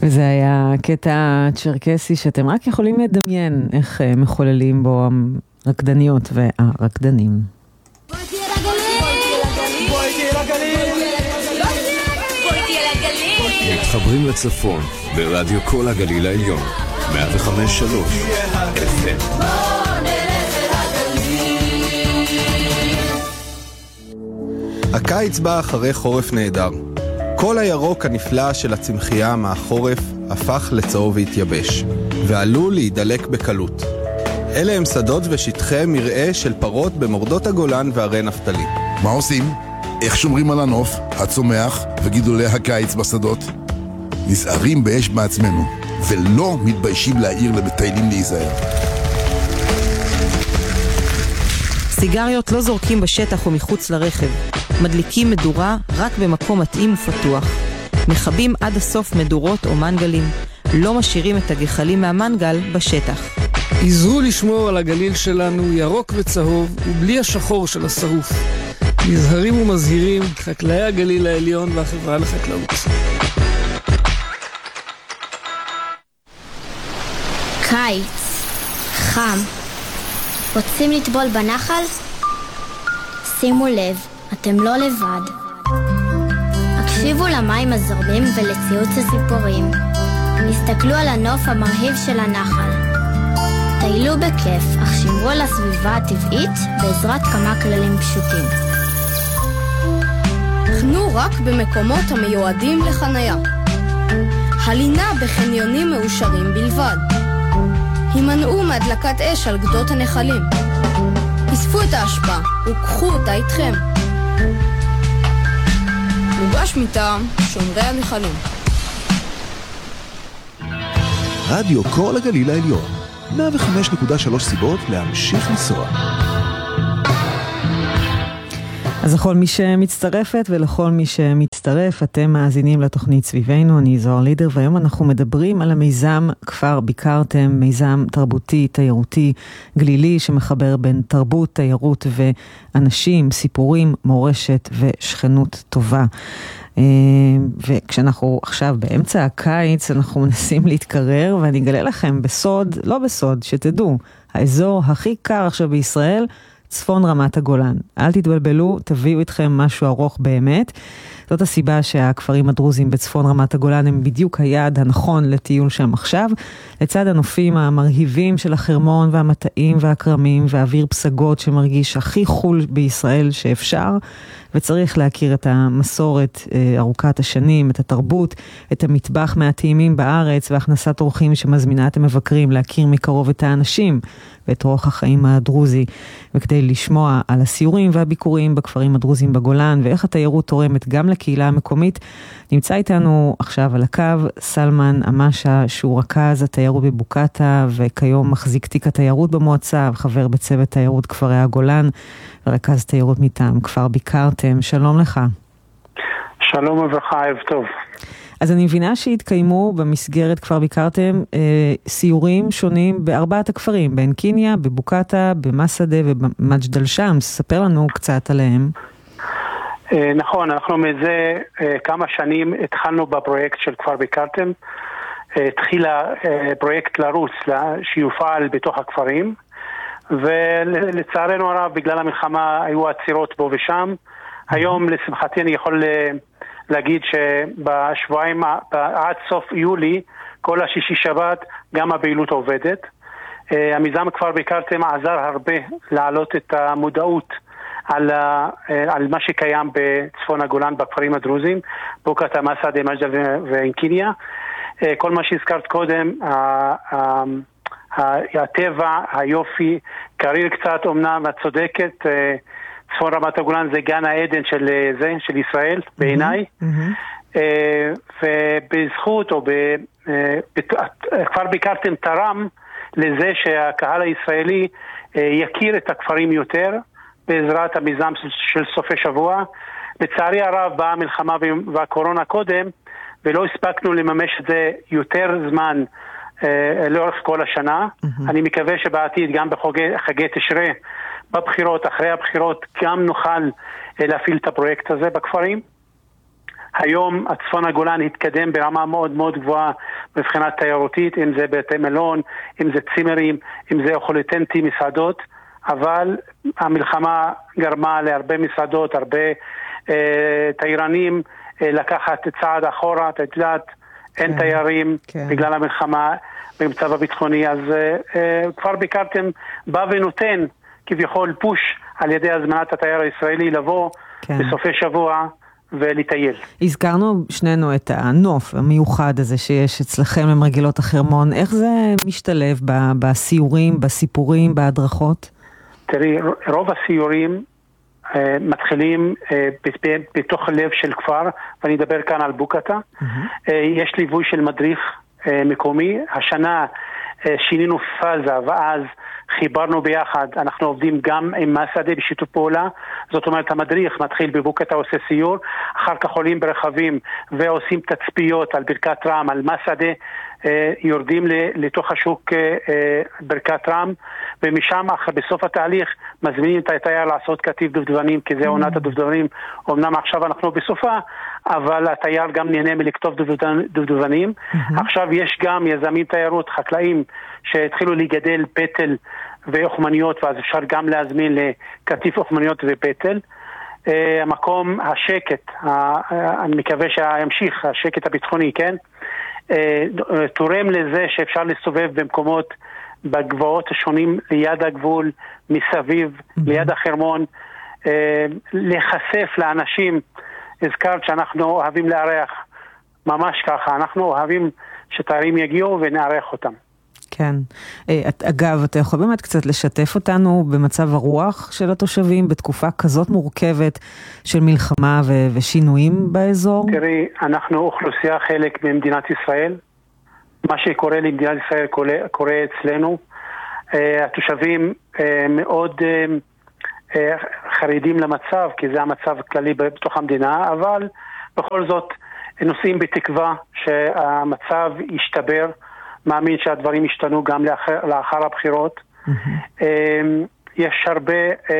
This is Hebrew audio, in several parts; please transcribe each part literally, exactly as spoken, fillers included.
וזה היה קטע צ'רקסי שאתם רק יכולים לדמיין איך מחוללים בו הרקדניות והרקדנים. בואי תהיה לגליל! בואי תהיה לגליל! בואי תהיה לגליל! מתחברים לצפון ברדיו כל הגליל העליון מאה וחמש שלוש אף אם. הקיץ בא אחרי חורף נהדר. כל הירוק הנפלא של הצמחייה מהחורף הפך לצהוב והתייבש, ועלול להידלק בקלות. אלה הם שדות ושטחי מרעה של פרות במורדות הגולן והרי נפתלי. מה עושים? איך שומרים על הנוף, הצומח וגידולי הקיץ בשדות? נזהרים באש בעצמנו, ולא מתביישים להעיר למטיילים להיזהר. סיגריות לא זורקים בשטח או מחוץ לרכב. מדליקים מדורה רק במקום מתאים ופתוח. מחבים עד הסוף מדורות או מנגלים. לא משאירים את הגחלים מהמנגל בשטח. עזרו לשמור על הגליל שלנו ירוק וצהוב ובלי השחור של השרוף. נזהרים ומזהירים חקלאי הגליל העליון והחברה לחקלאות. קיץ, חם. רוצים לטבול בנחל? שימו לב, אתם לא לבד. הקשיבו למים הזורמים ולציוץ הסיפורים. הסתכלו על הנוף המרהיב של הנחל. טיילו בכיף, אך שמרו על הסביבה הטבעית בעזרת כמה כללים פשוטים. חנו רק במקומות המיועדים לחנייה. הלינה בחניונים מאושרים בלבד. הימנעו מהדלקת אש על גדות הנחלים. אספו את ההשפעה וקחו אותה איתכם. מוגש מטעם שומרי הנחלים. רדיו כל הגליל העליון, מאה וחמש נקודה שלוש סיבות להמשיך לנסוע. אז לכל מי שמצטרפת ולכל מי שמצטרף, אתם מאזינים לתוכנית סביבנו, אני זוהר לידר, והיום אנחנו מדברים על המיזם כפר ביקרתם, מיזם תרבותי, תיירותי, גלילי, שמחבר בין תרבות, תיירות ואנשים, סיפורים, מורשת ושכנות טובה. וכשאנחנו עכשיו באמצע הקיץ, אנחנו מנסים להתקרר, ואני אגלה לכם בסוד, לא בסוד, שתדעו, האזור הכי קר עכשיו בישראל, צפון רמת הגולן. אל תתבלבלו, תביאו איתכם משהו ארוך באמת. זאת הסיבה שהכפרים הדרוזים בצפון רמת הגולן הם בדיוק היעד הנכון לטיול שם עכשיו. לצד הנופים המרהיבים של החרמון והמטעים והקרמים ואוויר פסגות שמרגיש הכי חול בישראל שאפשר, וצריך להכיר את המסורת ארוכת השנים, את התרבות, את המטבח מהטעימים בארץ והכנסת אורחים שמזמינה את המבקרים להכיר מקרוב את האנשים ואת אורח החיים הדרוזי, וכדי לשמוע על הסיורים והביקורים בכפרים הדרוזים בגולן ואיך התיירות תורמת גם לקהילה המקומית, נמצא איתנו עכשיו על הקו סלמן אמשה, שהוא רכז התיירות בבוקטה וכיום מחזיק תיק התיירות במועצה וחבר בצוות תיירות כפרי הגולן ורכז תיירות מטעם כפר ביקרתם. שלום לך. שלום וברכה, ערב טוב. אז אני מבינה שהתקיימו במסגרת כפר ביקרתם אה, סיורים שונים בארבעת הכפרים, בעין קיניה, בבוקטה, במסעדה ובמג'דל שמס. ספר לנו קצת עליהם. אה, נכון, אנחנו מזה אה, כמה שנים התחלנו בפרויקט של כפר ביקרתם. אה, התחילה אה, פרויקט לרוץ שיופעל בתוך הכפרים, ולצערנו הרב בגלל המלחמה היו עצירות פה ושם. היום לשמחתי אני יכול להגיד שבשבועיים עד סוף יולי כל השישי שבת גם הפעילות עובדת. המיזם כפר ביקרתם עזר הרבה להעלות את המודעות על, על מה שקיים בצפון הגולן בכפרים הדרוזים, בוקטה, מסעדה, מג'דל ועין קיניה. כל מה שהזכרת קודם, הטבע, היופי, קריר קצת, אמנם את צודקת, צפון רמת הגולן זה גן העדן של זה, של ישראל, בעיניי. ובזכות, או כפר ביקרתם תרם לזה שהקהל הישראלי יכיר את הכפרים יותר, בעזרת המיזם של סופי שבוע. לצערי הרב באה המלחמה והקורונה קודם, ולא הספקנו לממש את זה יותר זמן לאורך כל השנה. אני מקווה שבעתיד גם בחגי תשרי, בבחירות, אחרי הבחירות, גם נוכל להפעיל את הפרויקט הזה בכפרים. היום הצפון הגולן התקדם ברמה מאוד מאוד גבוהה מבחינת תיירותית, אם זה בתי מלון, אם זה צימרים, אם זה אוכלותנטי, מסעדות, אבל המלחמה גרמה להרבה מסעדות, הרבה אה, תיירנים אה, לקחת צעד אחורה, את יודעת, אין כן, תיירים כן. בגלל המלחמה במצב הביטחוני, אז אה, אה, כבר ביקרתם בא ונותן כביכול פוש על ידי הזמנת התייר הישראלי לבוא כן. בסופי שבוע ולטייל. הזכרנו שנינו את הנוף המיוחד הזה שיש אצלכם למרגלות החרמון. איך זה משתלב ב- בסיורים, בסיפורים, בהדרכות? תראי, רוב הסיורים אה, מתחילים אה, ב- בתוך הלב של כפר, ואני אדבר כאן על בוקתה. Mm-hmm. אה, יש ליווי של מדריך אה, מקומי. השנה אה, שינינו פאזה, ואז חיברנו ביחד, אנחנו עובדים גם עם מסעדה בשיתוף פעולה, זאת אומרת המדריך מתחיל בבוקתה, עושה סיור, אחר כך עולים ברכבים ועושים תצפיות על ברכת רם, על מסעדה, אה, יורדים לתוך השוק אה, אה, ברכת רם, ומשם אחר בסוף התהליך מזמינים את התייר לעשות כתיב דובדבנים, כי זה עונת הדובדבנים, אמנם עכשיו אנחנו בסופה, אבל התייר גם נהנה מלכתוב דובדבנים. Mm-hmm. עכשיו יש גם יזמים תיירות, חקלאים, שהתחילו לגדל פטל ואוכמניות, ואז אפשר גם להזמין לקטיף אוכמניות ופטל. Uh, המקום, השקט, uh, אני מקווה שימשיך, השקט הביטחוני, כן? Uh, תורם לזה שאפשר להסתובב במקומות בגבעות השונים ליד הגבול, מסביב, mm-hmm. ליד החרמון, uh, לחשף לאנשים. הזכרת שאנחנו אוהבים לארח, ממש ככה, אנחנו אוהבים שתיירים יגיעו ונארח אותם. כן. אגב, אתה יכול באמת קצת לשתף אותנו במצב הרוח של התושבים בתקופה כזאת מורכבת של מלחמה ו- ושינויים באזור? תראי, אנחנו אוכלוסייה חלק ממדינת ישראל. מה שקורה למדינת ישראל קורה, קורה אצלנו. Uh, התושבים uh, מאוד uh, uh, חרדים למצב, כי זה המצב הכללי בתוך המדינה, אבל בכל זאת נושאים בתקווה שהמצב ישתבר, מאמין שהדברים ישתנו גם לאחר, לאחר הבחירות. Mm-hmm. יש הרבה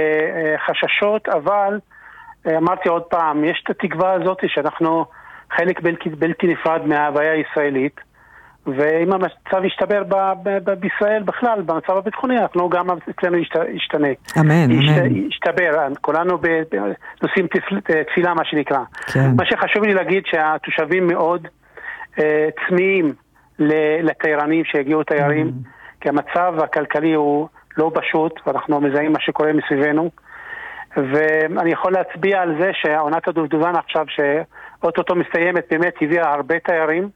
חששות, אבל אמרתי עוד פעם, יש את התקווה הזאת שאנחנו חלק בלתי, בלתי נפרד מההוויה הישראלית, ואם המצב ישתבר ב- ב- ב- בישראל בכלל, במצב הביטחוני, אנחנו גם אצלנו ישתנה. אמן, יש, אמן. ישתבר, כולנו נושאים תפילה, מה שנקרא. כן. מה שחשוב לי להגיד שהתושבים מאוד uh, צמאים לתיירנים שיגיעו תיירים, mm. כי המצב הכלכלי הוא לא פשוט, ואנחנו מזהים מה שקורה מסביבנו, ואני יכול להצביע על זה שעונת הדובדבן עכשיו, שאוטוטו מסתיימת, באמת הביאה הרבה תיירים,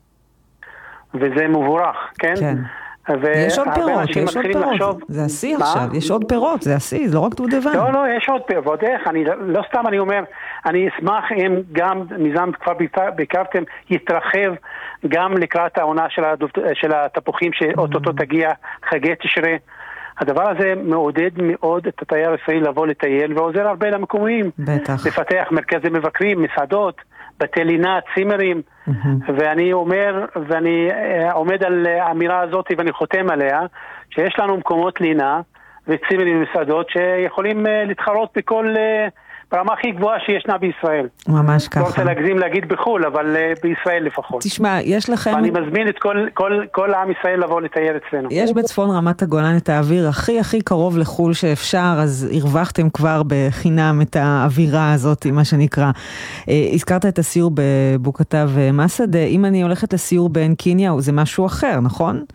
וזה מבורך, כן? כן. יש עוד פירות, יש עוד פירות. לחשוב, זה השיא עכשיו, יש עוד פירות, זה השיא, זה לא רק דובדבן. לא, לא, יש עוד פירות, איך? אני, לא סתם אני אומר, אני אשמח אם גם מיזם כבר ביקרתם, יתרחב גם לקראת העונה של, הדוב, של התפוחים שאוטוטו תגיע חגי תשרי. הדבר הזה מעודד מאוד את התייר הישראלי לבוא לטייל, ועוזר הרבה למקומיים. בטח. לפתח מרכזי מבקרים, מסעדות, בתי לינה, צימרים, mm-hmm. ואני אומר, ואני עומד על האמירה הזאת ואני חותם עליה, שיש לנו מקומות לינה וצימרים ומסעדות שיכולים להתחרות בכל, ברמה הכי גבוהה שישנה בישראל. ממש ככה. לא רוצה להגזים להגיד בחול, אבל בישראל לפחות. תשמע, יש לכם... ואני מזמין את כל, כל, כל העם ישראל לבוא לטייל אצלנו. יש בצפון רמת הגולן את האוויר הכי הכי קרוב לחול שאפשר, אז הרווחתם כבר בחינם את האווירה הזאת, מה שנקרא. הזכרת את הסיור בבוקתה ומסעדה, אם אני הולכת לסיור בעין קיניה, זה משהו אחר, נכון?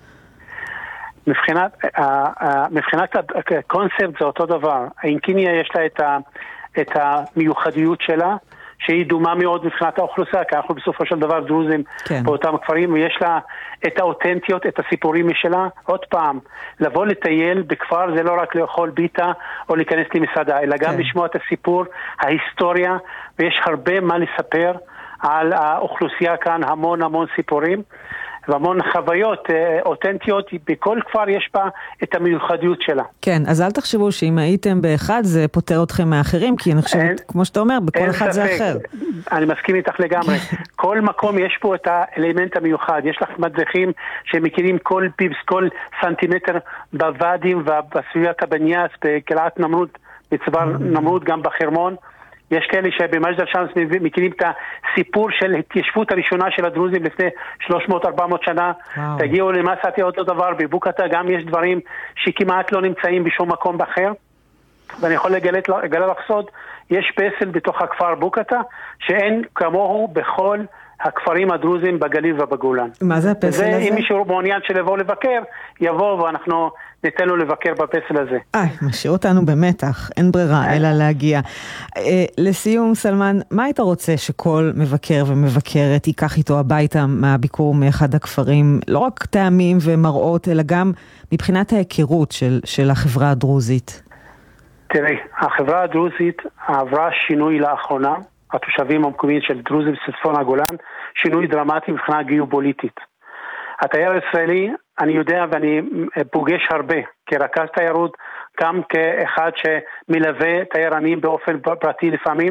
מבחינת, מבחינת הקונספט זה אותו דבר. עין קיניה יש לה את ה... את המיוחדיות שלה, שהיא דומה מאוד מבחינת האוכלוסייה, כי אנחנו בסופו של דבר דרוזים כן. באותם כפרים, ויש לה את האותנטיות, את הסיפורים משלה. עוד פעם, לבוא לטייל בכפר זה לא רק לאכול ביטה או להיכנס למסעדה, אלא גם כן. לשמוע את הסיפור, ההיסטוריה, ויש הרבה מה לספר על האוכלוסייה כאן, המון המון סיפורים. והמון חוויות אותנטיות, בכל כפר יש בה את המיוחדיות שלה. כן, אז אל תחשבו שאם הייתם באחד זה פותר אתכם מאחרים, כי אני חושבת, כמו שאתה אומר, בכל אחד זה אחר. אני מסכים איתך לגמרי. כל מקום יש פה את האלמנט המיוחד. יש לך מדריכים שמכירים כל פיפס, כל סנטימטר בוואדים ובסביבת הבניאס, בקלעת נמרוד, בצוואר נמרוד גם בחרמון. יש כאלה שבמג'דל שמס מכירים את הסיפור של התיישבות הראשונה של הדרוזים לפני שלוש מאות ארבע מאות שנה. וואו. תגיעו למסעתי אותו דבר, בבוקתה גם יש דברים שכמעט לא נמצאים בשום מקום אחר. ואני יכול לגלת, לגלת לך סוד, יש פסל בתוך הכפר בוקתה, שאין כמוהו בכל הכפרים הדרוזים בגליל ובגולן. מה זה הפסל הזה? אם מישהו מעוניין שלבוא לבקר, יבוא ואנחנו ניתן לו לבקר בפסל הזה. איי, משאיר אותנו במתח, אין ברירה אלא להגיע. אה, לסיום, סלמן, מה היית רוצה שכל מבקר ומבקרת ייקח איתו הביתה מהביקור מאחד הכפרים, לא רק טעמים ומראות, אלא גם מבחינת ההיכרות של, של החברה הדרוזית? תראי, החברה הדרוזית עברה שינוי לאחרונה, התושבים המקומיים של דרוזים בצפון הגולן, שינוי דרמטי מבחינה גיאופוליטית. התייר הישראלי, אני יודע ואני פוגש הרבה, כרכז תיירות, גם כאחד שמלווה תיירנים באופן פרטי לפעמים.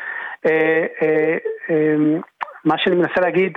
מה שאני מנסה להגיד,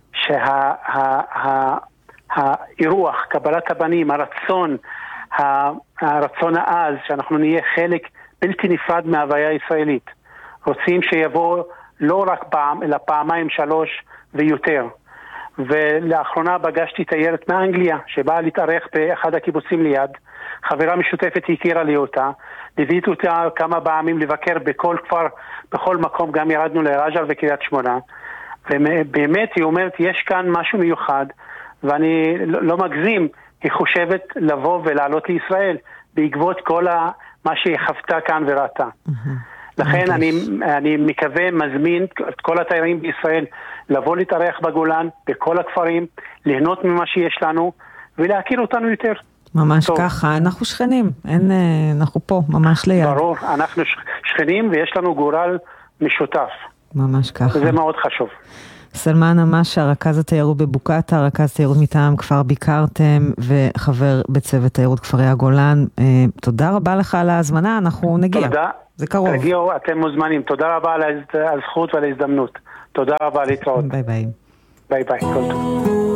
שהאירוח, קבלת הבנים, הרצון, הרצון העז, שאנחנו נהיה חלק בלתי נפרד מההוויה הישראלית. רוצים שיבוא לא רק פעם, אלא פעמיים, שלוש ויותר. ולאחרונה פגשתי תיירת מאנגליה, שבאה להתארח באחד הקיבוצים ליד. חברה משותפת הכירה לי אותה. ליוויתי אותה כמה פעמים לבקר בכל כפר, בכל מקום, גם ירדנו לרג'ר וקריית שמונה. ובאמת היא אומרת, יש כאן משהו מיוחד, ואני לא, לא מגזים, היא חושבת לבוא ולעלות לישראל, בעקבות כל ה, מה שהיא חוותה כאן וראתה. לכן אני, אני מקווה, מזמין את כל התיירים בישראל לבוא להתארח בגולן, בכל הכפרים, ליהנות ממה שיש לנו, ולהכיר אותנו יותר. ממש טוב. ככה, אנחנו שכנים, אין, אנחנו פה, ממש ליד. ברור, אנחנו שכנים ויש לנו גורל משותף. ממש ככה. זה מאוד חשוב. סלמן עמשה, רכז התיירות בבוקתה, רכז תיירות מטעם כפר ביקרתם, וחבר בצוות תיירות כפרי הגולן. תודה רבה לך על ההזמנה, אנחנו נגיע. תודה. זה קרוב. תגיעו, אתם מוזמנים. תודה רבה על הזכות ועל ההזדמנות. תודה רבה, להתראות. ביי ביי. ביי ביי, כל טוב.